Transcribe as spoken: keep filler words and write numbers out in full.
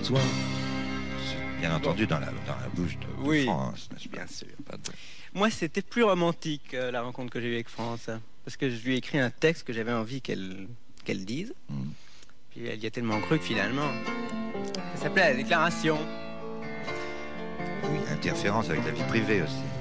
l'histoire. C'est bien entendu dans la, dans la bouche de, de Oui, France, n'est-ce pas? bien sûr. Pas de- Moi, c'était plus romantique, euh, la rencontre que j'ai eue avec France. Parce que je lui ai écrit un texte que j'avais envie qu'elle qu'elle dise. Mm. Puis elle y a tellement cru que finalement, ça s'appelait La Déclaration. Oui, interférence avec la vie privée aussi.